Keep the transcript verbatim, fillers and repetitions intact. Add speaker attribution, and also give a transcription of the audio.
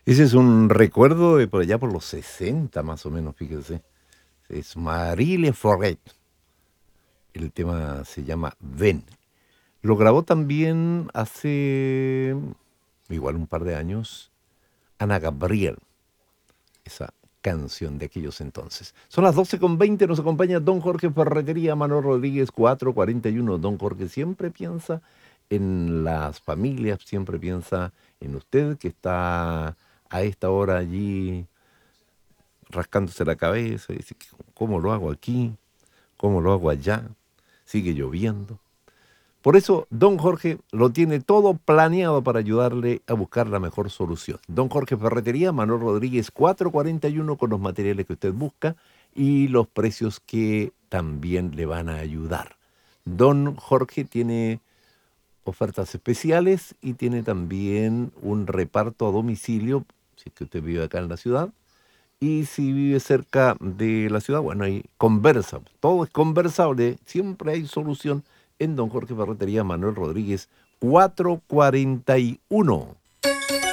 Speaker 1: Ese es un recuerdo de por allá por los sesenta más o menos, fíjese. Es Marile Forret. El tema se llama Ven. Lo grabó también hace igual un par de años Ana Gabriel, esa canción de aquellos entonces. Son las doce con veinte, nos acompaña don Jorge Ferretería, Manuel Rodríguez cuatrocientos cuarenta y uno. Don Jorge siempre piensa en las familias, siempre piensa en usted que está a esta hora allí rascándose la cabeza y dice, ¿cómo lo hago aquí? ¿Cómo lo hago allá? Sigue lloviendo. Por eso, don Jorge lo tiene todo planeado para ayudarle a buscar la mejor solución. Don Jorge Ferretería, Manuel Rodríguez cuatrocientos cuarenta y uno, con los materiales que usted busca y los precios que también le van a ayudar. Don Jorge tiene ofertas especiales y tiene también un reparto a domicilio, si es que usted vive acá en la ciudad. Y si vive cerca de la ciudad, bueno, ahí conversa, todo es conversable, siempre hay solución en don Jorge Ferretería, Manuel Rodríguez cuatrocientos cuarenta y uno.